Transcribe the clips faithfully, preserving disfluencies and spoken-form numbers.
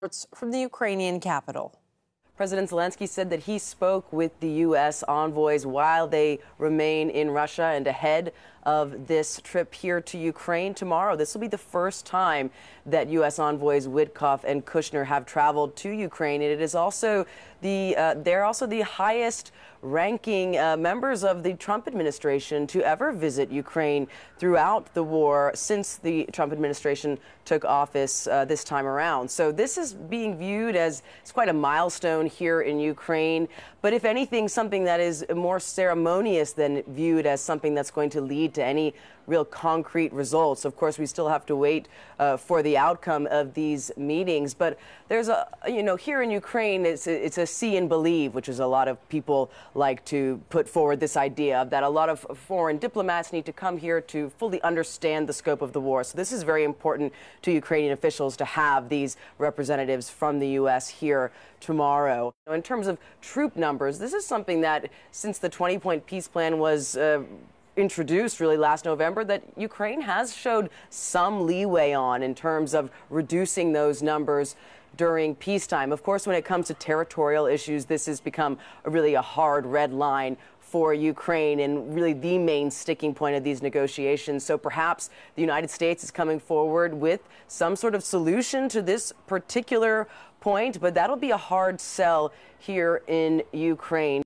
From the Ukrainian capital. President Zelensky said that he spoke with the U S envoys while they remain in Russia and ahead of this trip here to Ukraine tomorrow. This will be the first time that U S envoys Witkoff and Kushner have traveled to Ukraine. And it is also the uh, they're also the highest ranking uh, members of the Trump administration to ever visit Ukraine throughout the war since the Trump administration took office uh, this time around. So this is being viewed as it's quite a milestone here in Ukraine. But if anything, something that is more ceremonious than viewed as something that's going to lead to any real concrete results. Of course, we still have to wait uh, for the outcome of these meetings. But there's a, you know, here in Ukraine, it's a, it's a see and believe, which is a lot of people like to put forward this idea of that a lot of foreign diplomats need to come here to fully understand the scope of the war. So this is very important to Ukrainian officials to have these representatives from the U S here tomorrow. In terms of troop numbers, this is something that since the twenty-point peace plan was uh, introduced really last November, that Ukraine has showed some leeway on in terms of reducing those numbers during peacetime. Of course, when it comes to territorial issues, this has become a really a hard red line for Ukraine and really the main sticking point of these negotiations. So perhaps the United States is coming forward with some sort of solution to this particular point, but that'll be a hard sell here in Ukraine.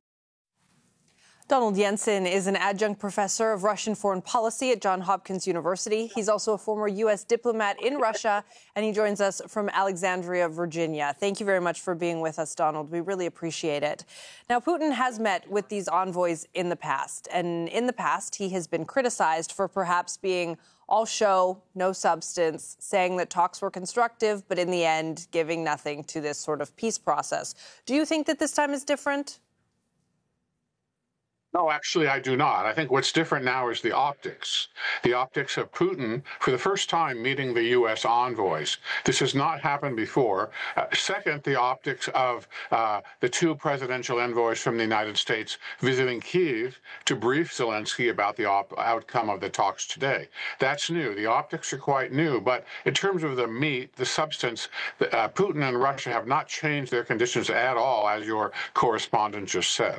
Donald Jensen is an adjunct professor of Russian foreign policy at Johns Hopkins University. He's also a former U S diplomat in Russia, and he joins us from Alexandria, Virginia. Thank you very much for being with us, Donald. We really appreciate it. Now, Putin has met with these envoys in the past, and in the past, he has been criticized for perhaps being all show, no substance, saying that talks were constructive, but in the end, giving nothing to this sort of peace process. Do you think that this time is different? No, actually, I do not. I think what's different now is the optics. The optics of Putin, for the first time, meeting the U S envoys. This has not happened before. Uh, second, the optics of uh, the two presidential envoys from the United States visiting Kyiv to brief Zelensky about the op- outcome of the talks today. That's new. The optics are quite new. But in terms of the meat, the substance, uh, Putin and Russia have not changed their conditions at all, as your correspondent just said.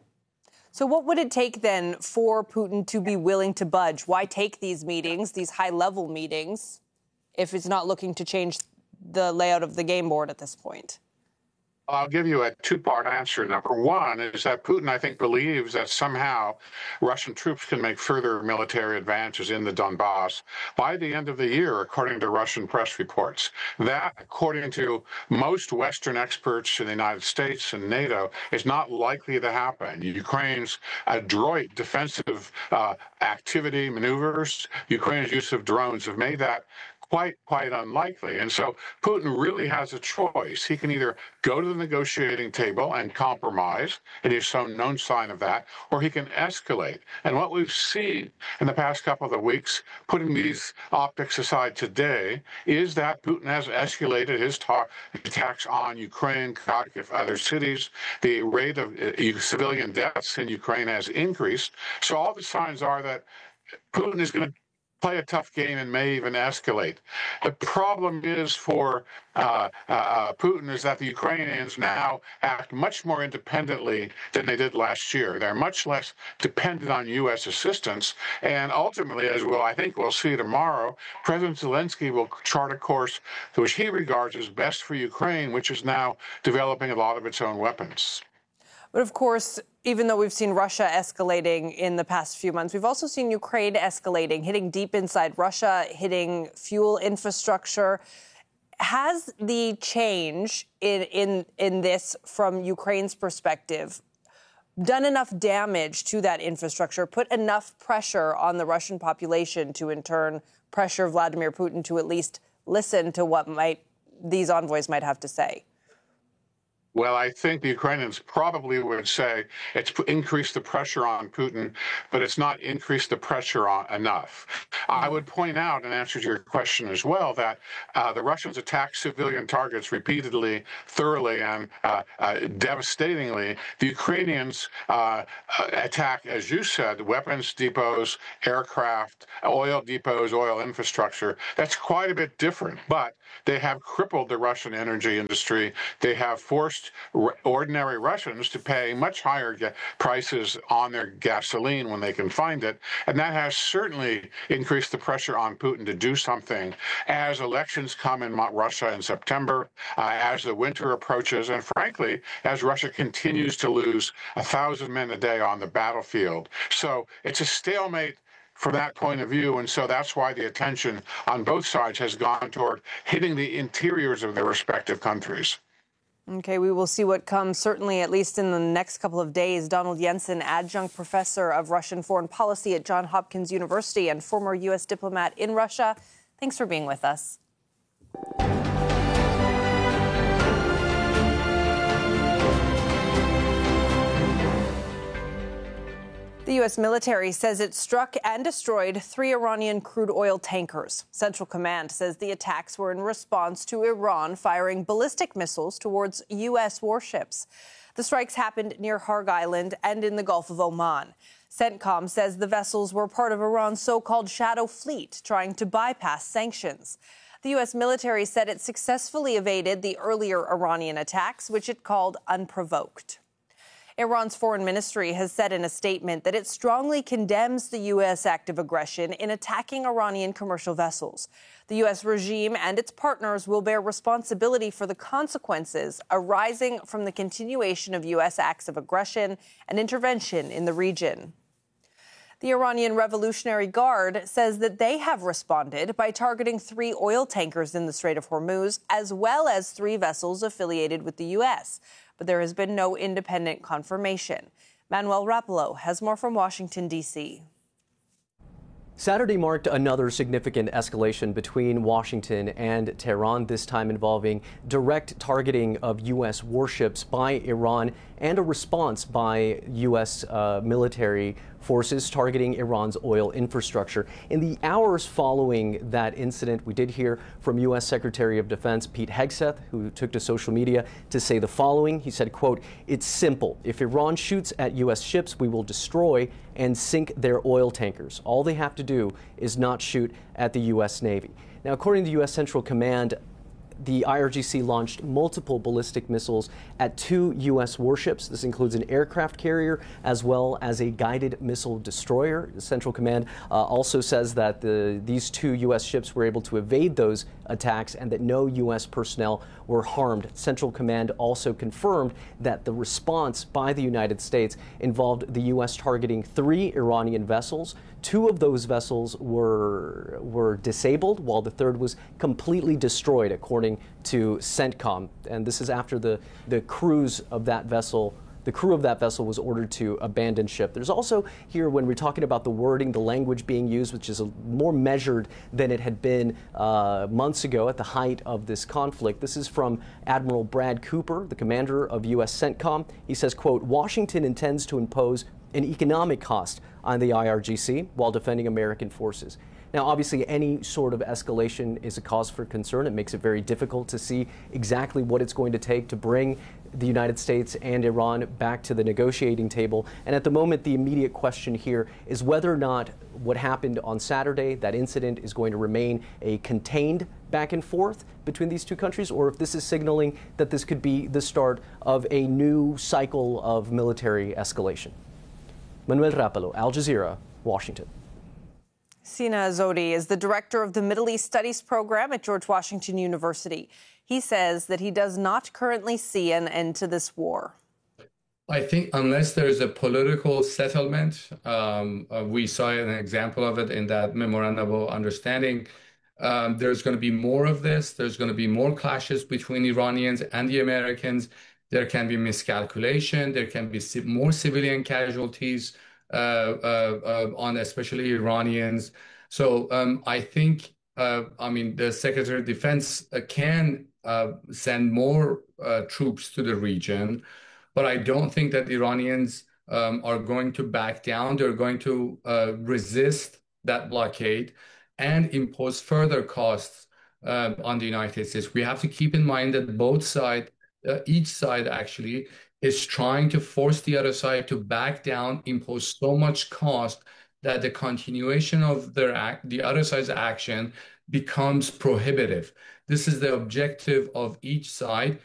So what would it take, then, for Putin to be willing to budge? Why take these meetings, these high-level meetings, if it's not looking to change the layout of the game board at this point? I'll give you a two-part answer. Number one is that Putin, I think, believes that somehow Russian troops can make further military advances in the Donbass by the end of the year, according to Russian press reports. That, according to most Western experts in the United States and NATO, is not likely to happen. Ukraine's adroit defensive uh, activity, maneuvers, Ukraine's use of drones have made that quite, quite unlikely. And so Putin really has a choice. He can either go to the negotiating table and compromise, and he's shown no sign of that, or he can escalate. And what we've seen in the past couple of weeks, putting these optics aside today, is that Putin has escalated his ta- attacks on Ukraine, Kharkiv, other cities. The rate of uh, civilian deaths in Ukraine has increased. So all the signs are that Putin is going to play a tough game and may even escalate. The problem is for uh, uh, Putin is that the Ukrainians now act much more independently than they did last year. They're much less dependent on U S assistance. And ultimately, as well, I think we'll see tomorrow, President Zelensky will chart a course which he regards as best for Ukraine, which is now developing a lot of its own weapons. But of course, even though we've seen Russia escalating in the past few months, we've also seen Ukraine escalating, hitting deep inside Russia, hitting fuel infrastructure. Has the change in, in, in this from Ukraine's perspective done enough damage to that infrastructure, put enough pressure on the Russian population to in turn pressure Vladimir Putin to at least listen to what might these envoys might have to say? Well, I think the Ukrainians probably would say it's increased the pressure on Putin, but it's not increased the pressure on enough. I would point out, in answer to your question as well, that uh, the Russians attack civilian targets repeatedly, thoroughly, and uh, uh, devastatingly. The Ukrainians uh, attack, as you said, weapons depots, aircraft, oil depots, oil infrastructure. That's quite a bit different, but they have crippled the Russian energy industry. They have forced ordinary Russians to pay much higher prices on their gasoline when they can find it. And that has certainly increased the pressure on Putin to do something as elections come in Russia in September, uh, as the winter approaches, and frankly, as Russia continues to lose a thousand men a day on the battlefield. So it's a stalemate from that point of view, and so that's why the attention on both sides has gone toward hitting the interiors of their respective countries. Okay, we will see what comes, certainly at least in the next couple of days. Donald Jensen, adjunct professor of Russian foreign policy at Johns Hopkins University and former U S diplomat in Russia, thanks for being with us. The U S military says it struck and destroyed three Iranian crude oil tankers. Central Command says the attacks were in response to Iran firing ballistic missiles towards U S warships. The strikes happened near Harg Island and in the Gulf of Oman. CENTCOM says the vessels were part of Iran's so-called shadow fleet trying to bypass sanctions. The U S military said it successfully evaded the earlier Iranian attacks, which it called unprovoked. Iran's foreign ministry has said in a statement that it strongly condemns the U S act of aggression in attacking Iranian commercial vessels. The U S regime and its partners will bear responsibility for the consequences arising from the continuation of U S acts of aggression and intervention in the region. The Iranian Revolutionary Guard says that they have responded by targeting three oil tankers in the Strait of Hormuz, as well as three vessels affiliated with the U S. But there has been no independent confirmation. Manuel Rapallo has more from Washington, D C Saturday marked another significant escalation between Washington and Tehran, this time involving direct targeting of U S warships by Iran and a response by U S uh, military forces targeting Iran's oil infrastructure. In the hours following that incident, we did hear from U S Secretary of Defense Pete Hegseth, who took to social media to say the following. He said, quote, "It's simple. If Iran shoots at U S ships, we will destroy and sink their oil tankers. All they have to do is not shoot at the U S Navy." Now, according to U S Central Command, the I R G C launched multiple ballistic missiles at two U S warships. This includes an aircraft carrier as well as a guided missile destroyer. The Central Command uh, also says that the, these two U S ships were able to evade those attacks and that no U S personnel were harmed. Central Command also confirmed that the response by the United States involved the U S targeting three Iranian vessels. Two of those vessels were were disabled, while the third was completely destroyed, according to CENTCOM. And this is after the, the crews of that vessel, the crew of that vessel was ordered to abandon ship. There's also here, when we're talking about the wording, the language being used, which is a, more measured than it had been uh, months ago at the height of this conflict. This is from Admiral Brad Cooper, the commander of U S CENTCOM. He says, quote, "Washington intends to impose an economic cost on the I R G C while defending American forces." Now, obviously, any sort of escalation is a cause for concern. It makes it very difficult to see exactly what it's going to take to bring the United States and Iran back to the negotiating table. And at the moment, the immediate question here is whether or not what happened on Saturday, that incident, is going to remain a contained back and forth between these two countries, or if this is signaling that this could be the start of a new cycle of military escalation. Manuel Rapallo, Al Jazeera, Washington. Sina Azodi is the director of the Middle East Studies program at George Washington University. He says that he does not currently see an end to this war. I think unless there's a political settlement, um, uh, we saw an example of it in that memorandum of understanding. Um, there's going to be more of this. There's going to be more clashes between Iranians and the Americans. There can be miscalculation. There can be more civilian casualties uh, uh, uh, on especially Iranians. So um, I think, uh, I mean, the Secretary of Defense uh, can uh, send more uh, troops to the region. But I don't think that Iranians um, are going to back down. They're going to uh, resist that blockade and impose further costs uh, on the United States. We have to keep in mind that both sides, uh, each side actually, is trying to force the other side to back down, impose so much cost that the continuation of their act, the other side's action becomes prohibitive. This is the objective of each side,